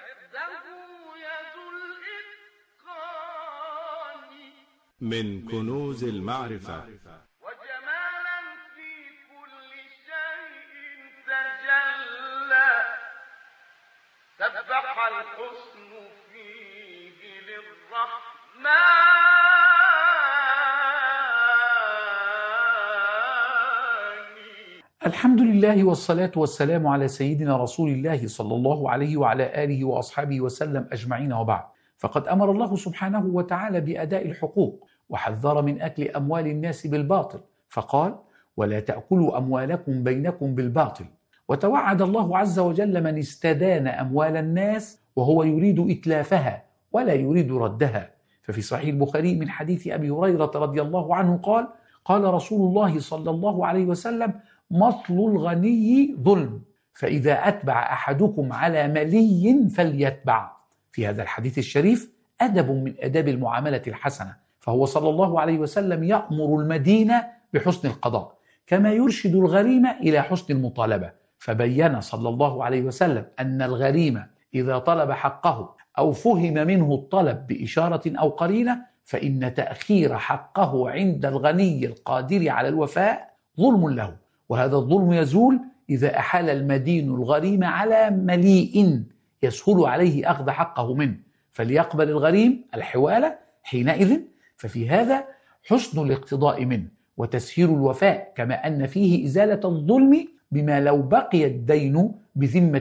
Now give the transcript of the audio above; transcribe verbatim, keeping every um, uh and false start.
من كنوز المعرفة وجمالا في كل شيء تجلى، سبح الحسن فيه للرحمن. الحمد لله والصلاة والسلام على سيدنا رسول الله صلى الله عليه وعلى آله وأصحابه وسلم أجمعين، وبعد. فقد أمر الله سبحانه وتعالى بأداء الحقوق، وحذر من أكل أموال الناس بالباطل، فقال: ولا تأكلوا أموالكم بينكم بالباطل. وتوعد الله عز وجل من استدان أموال الناس وهو يريد إتلافها ولا يريد ردها. ففي صحيح البخاري من حديث أبي هريرة رضي الله عنه قال: قال رسول الله صلى الله عليه وسلم: مطل الغني ظلم، فإذا أتبع أحدكم على ملي فليتبع. في هذا الحديث الشريف أدب من أداب المعاملة الحسنة، فهو صلى الله عليه وسلم يأمر المدين بحسن القضاء، كما يرشد الغريم إلى حسن المطالبة. فبين صلى الله عليه وسلم أن الغريم إذا طلب حقه أو فهم منه الطلب بإشارة أو قرينة، فإن تأخير حقه عند الغني القادر على الوفاء ظلم له، وهذا الظلم يزول إذا أحال المدين الغريم على مليء يسهل عليه أخذ حقه منه، فليقبل الغريم الحوالة حينئذ. ففي هذا حسن الاقتضاء منه وتسهيل الوفاء، كما أن فيه إزالة الظلم، بما لو بقي الدين بذمة